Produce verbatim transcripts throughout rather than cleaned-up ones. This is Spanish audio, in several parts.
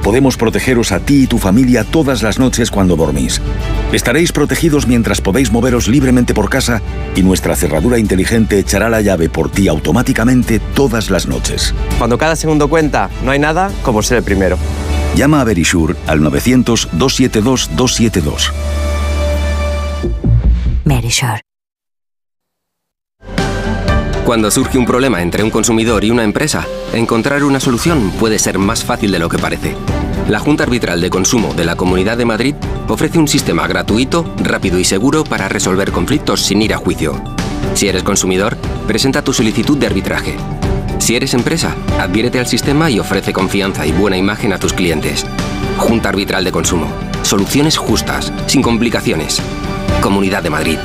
podemos protegeros a ti y tu familia todas las noches cuando dormís. Estaréis protegidos mientras podéis moveros libremente por casa y nuestra cerradura inteligente echará la llave por ti automáticamente todas las noches. Cuando cada segundo cuenta, no hay nada como ser el primero. Llama a Verisure al novecientos, doscientos setenta y dos, doscientos setenta y dos. Verisure. Cuando surge un problema entre un consumidor y una empresa, encontrar una solución puede ser más fácil de lo que parece. La Junta Arbitral de Consumo de la Comunidad de Madrid ofrece un sistema gratuito, rápido y seguro para resolver conflictos sin ir a juicio. Si eres consumidor, presenta tu solicitud de arbitraje. Si eres empresa, adhiérete al sistema y ofrece confianza y buena imagen a tus clientes. Junta Arbitral de Consumo. Soluciones justas, sin complicaciones. Comunidad de Madrid.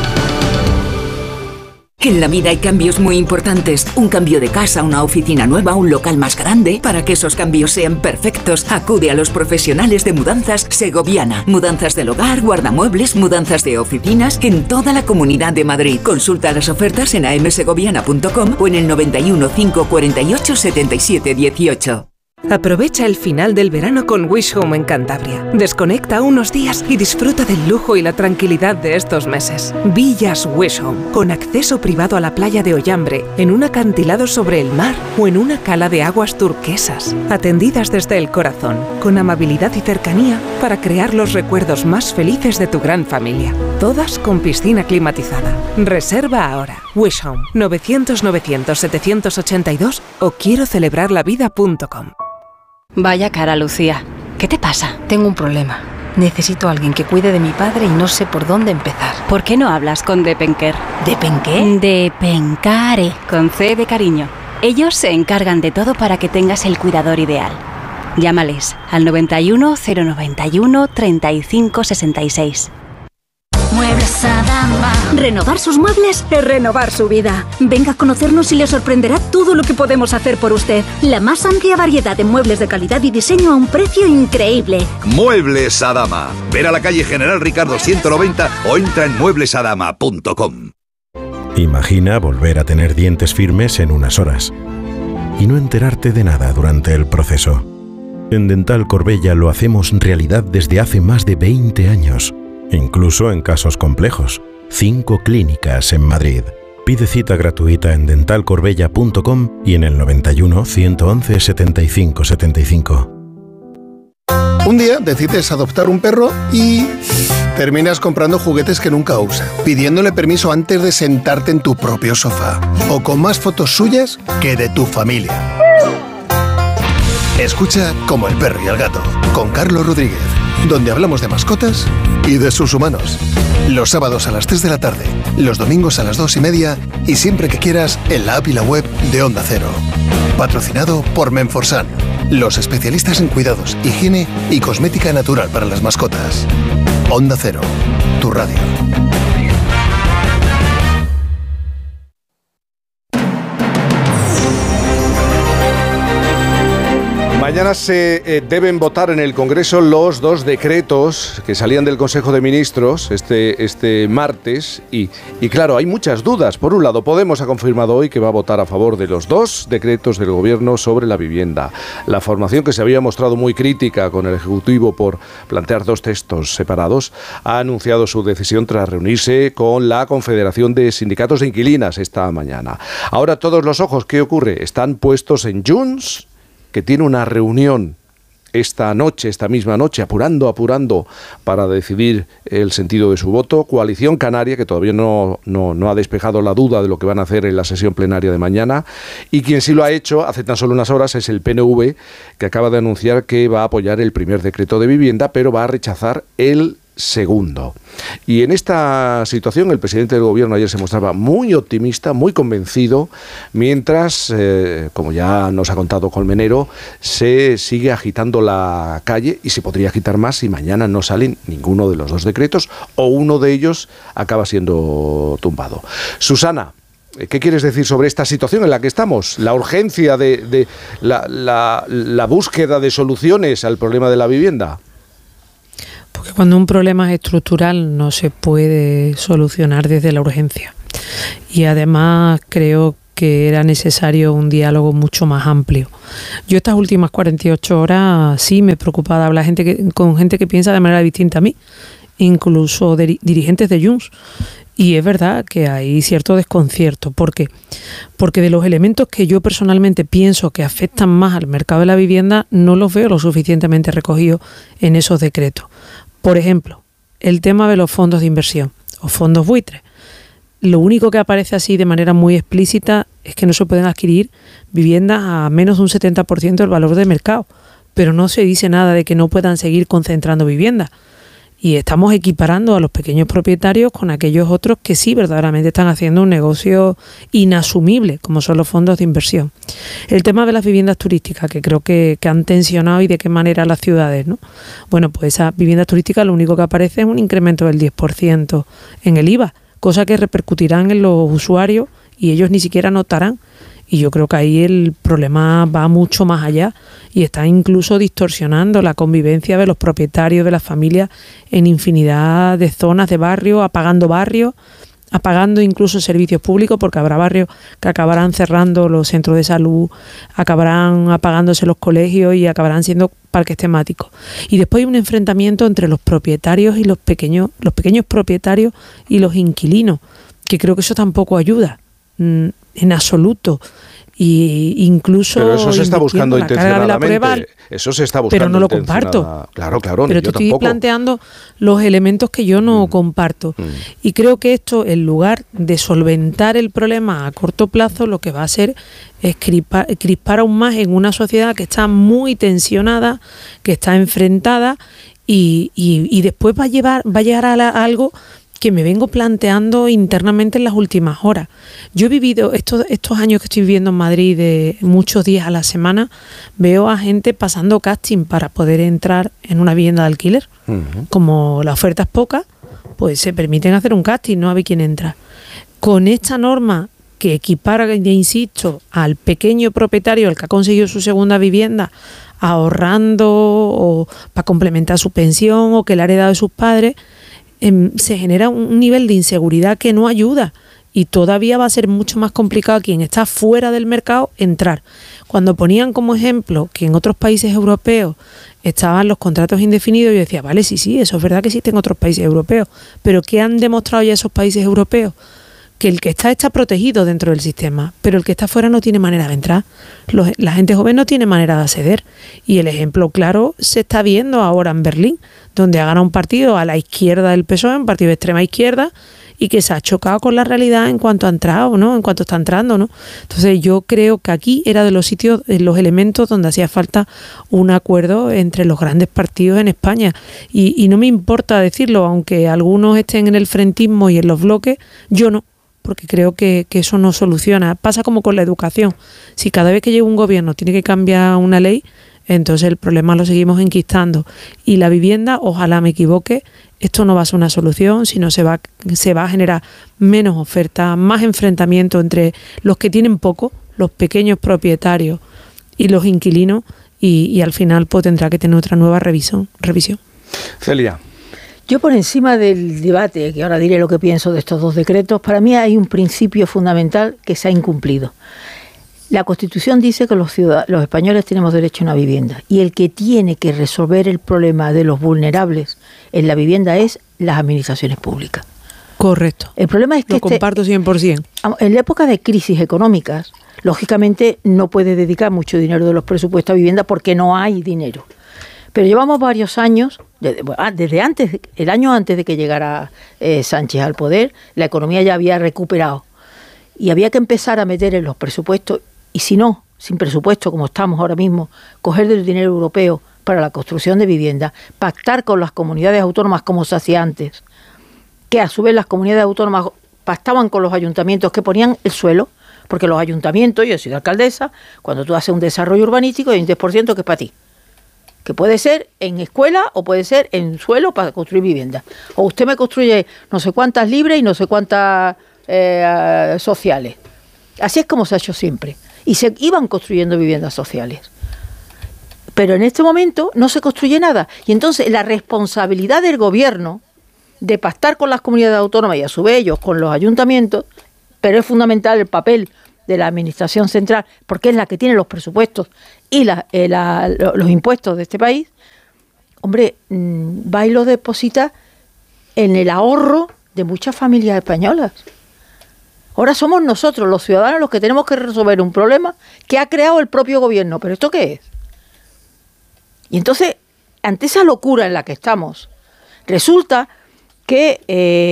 En la vida hay cambios muy importantes. Un cambio de casa, una oficina nueva, un local más grande. Para que esos cambios sean perfectos, acude a los profesionales de Mudanzas Segoviana. Mudanzas del hogar, guardamuebles, mudanzas de oficinas en toda la Comunidad de Madrid. Consulta las ofertas en a m segoviana punto com o en el noventa y uno, cinco cuarenta y ocho, setenta y siete dieciocho. Aprovecha el final del verano con Wish Home en Cantabria. Desconecta unos días y disfruta del lujo y la tranquilidad de estos meses. Villas Wish Home, con acceso privado a la playa de Ollambre, en un acantilado sobre el mar o en una cala de aguas turquesas. Atendidas desde el corazón, con amabilidad y cercanía para crear los recuerdos más felices de tu gran familia. Todas con piscina climatizada. Reserva ahora. Wish Home, novecientos, novecientos, setecientos ochenta y dos o quiero celebrar la vida punto com. Vaya cara, Lucía. ¿Qué te pasa? Tengo un problema. Necesito a alguien que cuide de mi padre y no sé por dónde empezar. ¿Por qué no hablas con Depenker? ¿Depenqué? Depencare, con C de cariño. Ellos se encargan de todo para que tengas el cuidador ideal. Llámales al noventa y uno, cero noventa y uno, treinta y cinco sesenta y seis. Muebles Adama. Renovar sus muebles es renovar su vida. Venga a conocernos y le sorprenderá todo lo que podemos hacer por usted. La más amplia variedad de muebles de calidad y diseño a un precio increíble. Muebles Adama. Ver a la calle General Ricardo ciento noventa o entra en muebles adama punto com. Imagina volver a tener dientes firmes en unas horas y no enterarte de nada durante el proceso. En Dental Corbella lo hacemos realidad desde hace más de veinte años. Incluso en casos complejos. Cinco clínicas en Madrid. Pide cita gratuita en dental corbella punto com y en el noventa y uno, ciento once, setenta y cinco setenta y cinco. Un día decides adoptar un perro y terminas comprando juguetes que nunca usa, pidiéndole permiso antes de sentarte en tu propio sofá o con más fotos suyas que de tu familia. Escucha Como el perro y el gato, con Carlos Rodríguez, donde hablamos de mascotas y de sus humanos. Los sábados a las tres de la tarde, los domingos a las dos y media y siempre que quieras en la app y la web de Onda Cero. Patrocinado por Menforsan, los especialistas en cuidados, higiene y cosmética natural para las mascotas. Onda Cero, tu radio. Mañana se eh, deben votar en el Congreso los dos decretos que salían del Consejo de Ministros este, este martes y, y claro, hay muchas dudas. Por un lado, Podemos ha confirmado hoy que va a votar a favor de los dos decretos del Gobierno sobre la vivienda. La formación, que se había mostrado muy crítica con el Ejecutivo por plantear dos textos separados, ha anunciado su decisión tras reunirse con la Confederación de Sindicatos de Inquilinas esta mañana. Ahora todos los ojos, ¿qué ocurre? Están puestos en Junts, que tiene una reunión esta noche, esta misma noche, apurando, apurando para decidir el sentido de su voto. Coalición Canaria, que todavía no, no, no ha despejado la duda de lo que van a hacer en la sesión plenaria de mañana. Y quien sí lo ha hecho hace tan solo unas horas es el P N V, que acaba de anunciar que va a apoyar el primer decreto de vivienda, pero va a rechazar el segundo. Y en esta situación el presidente del Gobierno ayer se mostraba muy optimista, muy convencido, mientras, eh, como ya nos ha contado Colmenero, se sigue agitando la calle y se podría agitar más si mañana no salen ninguno de los dos decretos o uno de ellos acaba siendo tumbado. Susana, ¿qué quieres decir sobre esta situación en la que estamos? La urgencia de, de la, la, la búsqueda de soluciones al problema de la vivienda. Porque cuando un problema es estructural no se puede solucionar desde la urgencia. Y además creo que era necesario un diálogo mucho más amplio. Yo estas últimas cuarenta y ocho horas sí me he preocupado de hablar gente que, con gente que piensa de manera distinta a mí, incluso de, dirigentes de Junts. Y es verdad que hay cierto desconcierto. ¿Por qué? Porque de los elementos que yo personalmente pienso que afectan más al mercado de la vivienda, no los veo lo suficientemente recogidos en esos decretos. Por ejemplo, el tema de los fondos de inversión o fondos buitres. Lo único que aparece así de manera muy explícita es que no se pueden adquirir viviendas a menos de un setenta por ciento del valor de mercado, pero no se dice nada de que no puedan seguir concentrando viviendas. Y estamos equiparando a los pequeños propietarios con aquellos otros que sí verdaderamente están haciendo un negocio inasumible, como son los fondos de inversión. El tema de las viviendas turísticas, que creo que, que han tensionado y de qué manera las ciudades, ¿no? Bueno, pues esas viviendas turísticas lo único que aparece es un incremento del diez por ciento en el I V A, cosa que repercutirán en los usuarios y ellos ni siquiera notarán. Y yo creo que ahí el problema va mucho más allá y está incluso distorsionando la convivencia de los propietarios, de las familias en infinidad de zonas de barrio, apagando barrios, apagando incluso servicios públicos, porque habrá barrios que acabarán cerrando los centros de salud, acabarán apagándose los colegios y acabarán siendo parques temáticos. Y después hay un enfrentamiento entre los propietarios y los pequeños, los pequeños propietarios y los inquilinos, que creo que eso tampoco ayuda mm, en absoluto. Y incluso pero eso se está buscando intencionadamente. Prueba, eso se está buscando. Pero no lo comparto. Claro, claro. Pero te yo estoy tampoco. planteando los elementos que yo no mm. comparto. Mm. Y creo que esto, en lugar de solventar el problema a corto plazo, lo que va a hacer es crispar, crispar aún más en una sociedad que está muy tensionada, que está enfrentada y, y, y después va a llevar, va a llegar a, la, a algo que me vengo planteando internamente en las últimas horas. Yo he vivido estos, estos años que estoy viviendo en Madrid, de muchos días a la semana, veo a gente pasando casting para poder entrar en una vivienda de alquiler. Uh-huh. Como la oferta es poca, pues se permiten hacer un casting, no hay quien entra. Con esta norma que equipara, ya insisto, al pequeño propietario, el que ha conseguido su segunda vivienda, ahorrando o para complementar su pensión o que le ha heredado de sus padres, se genera un nivel de inseguridad que no ayuda y todavía va a ser mucho más complicado a quien está fuera del mercado entrar. Cuando ponían como ejemplo que en otros países europeos estaban los contratos indefinidos, yo decía, vale, sí, sí, eso es verdad que existen otros países europeos, pero ¿qué han demostrado ya esos países europeos? Que el que está está protegido dentro del sistema, pero el que está fuera no tiene manera de entrar. Los, la gente joven no tiene manera de acceder. Y el ejemplo claro se está viendo ahora en Berlín, donde ha ganado un partido a la izquierda del P S O E, un partido de extrema izquierda, y que se ha chocado con la realidad en cuanto ha entrado, ¿no? En cuanto está entrando, ¿no? Entonces yo creo que aquí era de los sitios, de los elementos donde hacía falta un acuerdo entre los grandes partidos en España. Y, y no me importa decirlo, aunque algunos estén en el frentismo y en los bloques, yo no. Porque creo que, que eso no soluciona. Pasa como con la educación. Si cada vez que llega un gobierno tiene que cambiar una ley, entonces el problema lo seguimos enquistando. Y la vivienda, ojalá me equivoque, esto no va a ser una solución, sino se va, se va a generar menos oferta, más enfrentamiento entre los que tienen poco, los pequeños propietarios y los inquilinos, y, y al final pues tendrá que tener otra nueva revisión. revisión. Celia. Yo, por encima del debate, que ahora diré lo que pienso de estos dos decretos, para mí hay un principio fundamental que se ha incumplido. La Constitución dice que los ciudadanos, los españoles tenemos derecho a una vivienda, y el que tiene que resolver el problema de los vulnerables en la vivienda es las administraciones públicas. Correcto. El problema es que... Lo este, comparto cien por ciento. En la época de crisis económicas, lógicamente no puede dedicar mucho dinero de los presupuestos a vivienda porque no hay dinero. Pero llevamos varios años, desde, desde antes, el año antes de que llegara eh, Sánchez al poder, la economía ya había recuperado. Y había que empezar a meter en los presupuestos, y si no, sin presupuesto, como estamos ahora mismo, coger del dinero europeo para la construcción de viviendas, pactar con las comunidades autónomas como se hacía antes, que a su vez las comunidades autónomas pactaban con los ayuntamientos que ponían el suelo, porque los ayuntamientos, yo soy alcaldesa, cuando tú haces un desarrollo urbanístico hay un diez por ciento que es para ti. Que puede ser en escuela o puede ser en suelo para construir viviendas. O usted me construye no sé cuántas libres y no sé cuántas eh, sociales. Así es como se ha hecho siempre. Y se iban construyendo viviendas sociales. Pero en este momento no se construye nada. Y entonces la responsabilidad del gobierno de pactar con las comunidades autónomas y a su vez ellos con los ayuntamientos, pero es fundamental el papel de la Administración Central, porque es la que tiene los presupuestos y la, eh, la, los impuestos de este país, hombre, mmm, va y lo deposita en el ahorro de muchas familias españolas. Ahora somos nosotros, los ciudadanos, los que tenemos que resolver un problema que ha creado el propio gobierno. ¿Pero esto qué es? Y entonces, ante esa locura en la que estamos, resulta que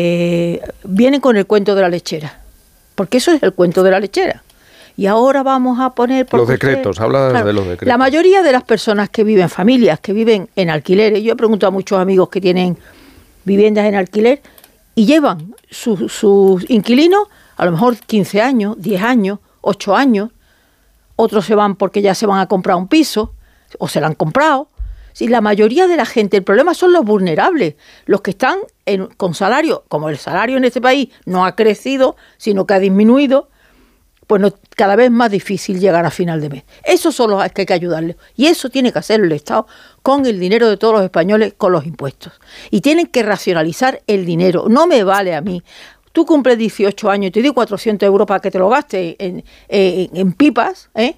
eh, vienen con el cuento de la lechera. Porque eso es el cuento de la lechera. Y ahora vamos a poner... Los decretos, usted, habla claro, de los decretos. La mayoría de las personas que viven, familias que viven en alquileres, yo he preguntado a muchos amigos que tienen viviendas en alquiler y llevan sus su inquilinos a lo mejor quince años, diez años, ocho años, otros se van porque ya se van a comprar un piso o se lo han comprado. Si la mayoría de la gente, el problema son los vulnerables, los que están en, con salario, como el salario en este país no ha crecido, sino que ha disminuido, pues no, cada vez más difícil llegar a final de mes. Esos son los que hay que ayudarles. Y eso tiene que hacer el Estado con el dinero de todos los españoles, con los impuestos. Y tienen que racionalizar el dinero. No me vale a mí. Tú cumples dieciocho años y te doy cuatrocientos euros para que te lo gastes en, en, en pipas, ¿eh?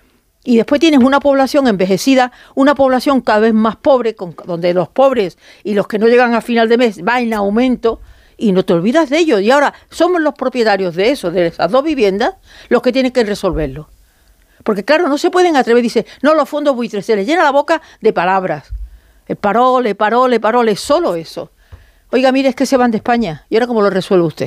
Y después tienes una población envejecida, una población cada vez más pobre, con, donde los pobres y los que no llegan a final de mes va en aumento, y no te olvidas de ellos. Y ahora somos los propietarios de eso, de esas dos viviendas, los que tienen que resolverlo. Porque claro, no se pueden atrever, dice, no, los fondos buitres, se les llena la boca de palabras. El parole, parole, parole, solo eso. Oiga, mire, es que se van de España. ¿Y ahora cómo lo resuelve usted?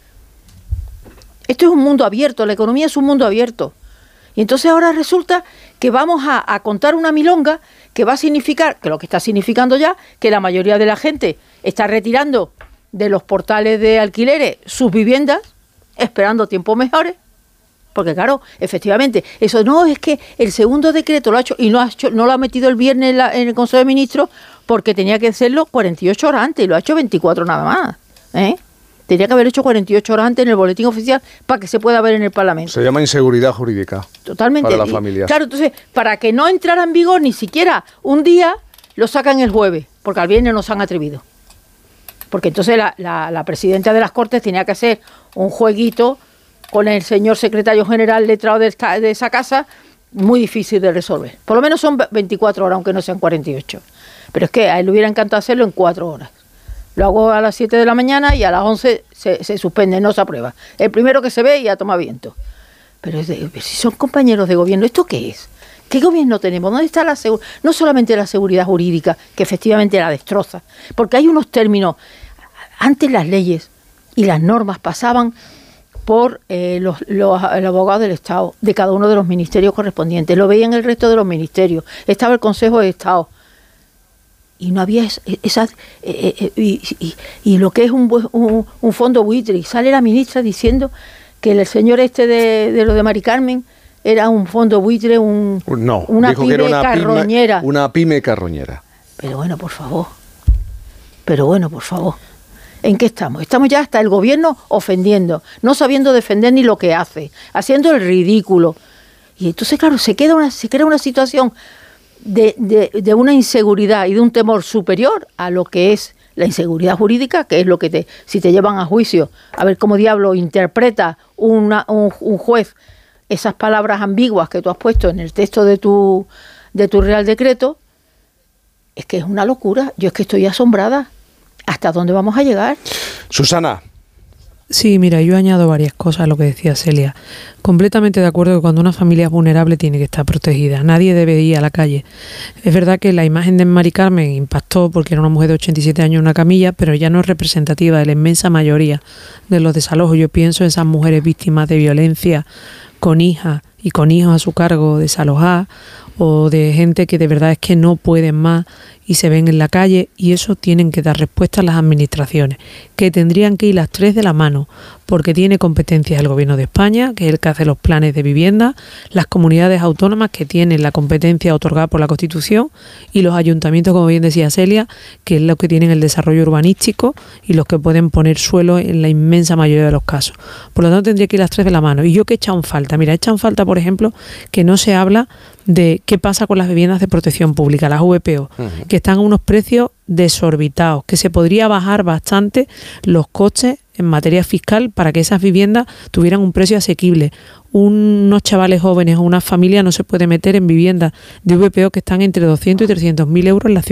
Esto es un mundo abierto, la economía es un mundo abierto. Y entonces ahora resulta que vamos a, a contar una milonga que va a significar, que lo que está significando ya, que la mayoría de la gente está retirando de los portales de alquileres sus viviendas, esperando tiempos mejores, porque claro, efectivamente, eso no es que el segundo decreto lo ha hecho y no, ha hecho, no lo ha metido el viernes en, la, en el Consejo de Ministros porque tenía que hacerlo cuarenta y ocho horas antes y lo ha hecho veinticuatro nada más, ¿eh? Tenía que haber hecho cuarenta y ocho horas antes en el boletín oficial para que se pueda ver en el Parlamento. Se llama inseguridad jurídica. Totalmente. Para las familias. Claro, entonces, para que no entrara en vigor ni siquiera un día, lo sacan el jueves, porque al viernes no se han atrevido. Porque entonces la, la, la presidenta de las Cortes tenía que hacer un jueguito con el señor secretario general letrado de, esta, de esa casa, muy difícil de resolver. Por lo menos son veinticuatro horas, aunque no sean cuarenta y ocho. Pero es que a él le hubiera encantado hacerlo en cuatro horas. Lo hago a las siete de la mañana y a las once se, se suspende, no se aprueba. El primero que se ve ya toma viento. Pero es de, si son compañeros de gobierno, ¿esto qué es? ¿Qué gobierno tenemos? ¿Dónde está la seguridad? No solamente la seguridad jurídica, que efectivamente la destroza, porque hay unos términos. Antes las leyes y las normas pasaban por eh, los, los, el abogado del Estado, de cada uno de los ministerios correspondientes. Lo veían el resto de los ministerios. Estaba el Consejo de Estado. Y no había esa... esa eh, eh, y, y, y lo que es un, un, un fondo buitre. Y sale la ministra diciendo que el señor este de, de lo de Mari Carmen era un fondo buitre, un, no, una dijo pyme que era una carroñera. Pyme, una pyme carroñera. Pero bueno, por favor. Pero bueno, por favor. ¿En qué estamos? Estamos ya hasta el gobierno ofendiendo, no sabiendo defender ni lo que hace, haciendo el ridículo. Y entonces, claro, se, queda una, se crea una situación de, de, de una inseguridad y de un temor superior a lo que es la inseguridad jurídica, que es lo que te, si te llevan a juicio, a ver cómo diablo interpreta una, un, un juez esas palabras ambiguas que tú has puesto en el texto de tu, de tu Real Decreto, es que es una locura. Yo es que estoy asombrada. ¿Hasta dónde vamos a llegar? Susana. Sí, mira, yo añado varias cosas a lo que decía Celia. Completamente de acuerdo que cuando una familia es vulnerable tiene que estar protegida. Nadie debe ir a la calle. Es verdad que la imagen de Mari Carmen impactó porque era una mujer de ochenta y siete años en una camilla, pero ya no es representativa de la inmensa mayoría de los desalojos. Yo pienso en esas mujeres víctimas de violencia con hijas y con hijos a su cargo desalojadas, o de gente que de verdad es que no pueden más y se ven en la calle, y eso tienen que dar respuesta a las administraciones, que tendrían que ir las tres de la mano, porque tiene competencias el Gobierno de España, que es el que hace los planes de vivienda, las comunidades autónomas, que tienen la competencia otorgada por la Constitución, y los ayuntamientos, como bien decía Celia, que es los que tienen el desarrollo urbanístico y los que pueden poner suelo en la inmensa mayoría de los casos. Por lo tanto, tendría que ir las tres de la mano. Y yo que he echado en falta, mira, he echado en falta, por ejemplo, que no se habla de qué pasa con las viviendas de protección pública, las V P O, uh-huh. que están a unos precios desorbitados, que se podría bajar bastante los costes en materia fiscal para que esas viviendas tuvieran un precio asequible. Unos chavales jóvenes o una familia no se puede meter en viviendas de V P O que están entre doscientos y trescientos mil euros en la ciudad